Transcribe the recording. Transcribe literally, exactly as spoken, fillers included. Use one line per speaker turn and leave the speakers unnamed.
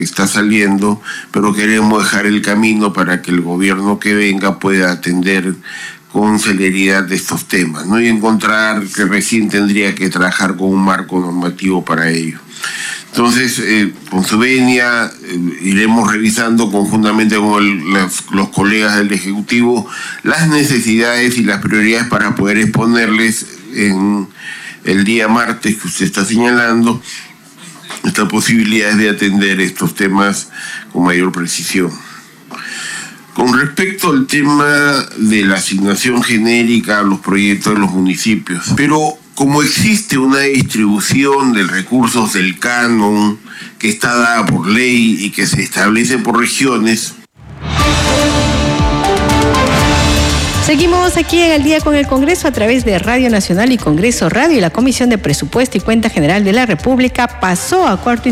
está saliendo, pero queremos dejar el camino para que el gobierno que venga pueda atender con celeridad de estos temas, ¿no? Y encontrar que recién tendría que trabajar con un marco normativo para ello. Entonces, eh, con su venia, eh, iremos revisando conjuntamente con el, los, los colegas del Ejecutivo las necesidades y las prioridades para poder exponerles en el día martes que usted está señalando estas posibilidades de atender estos temas con mayor precisión. Con respecto al tema de la asignación genérica a los proyectos de los municipios, pero como existe una distribución de recursos del canon que está dada por ley y que se establece por regiones.
Seguimos aquí en El Día con el Congreso a través de Radio Nacional y Congreso Radio, y la Comisión de Presupuesto y Cuenta General de la República pasó a cuarto